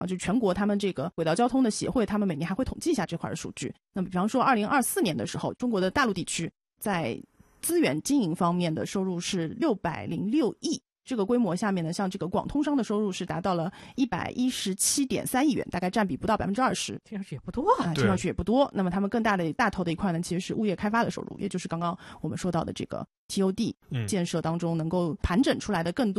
就全国他们这个轨道交通的协会，他们每年还会统计一下这块的数据。那么比方说2024年的时候，中国的大陆地区在资源经营方面的收入是606亿，这个规模下面呢，像这个广通商的收入是达到了117.3亿元，大概占比不到20%， 听上去也不多啊。 听上去也不多。那么他们更大头的一块呢，其实是物业开发的收入，也就是刚刚我们说到的这个 TOD 建设当中能够盘整出来的更多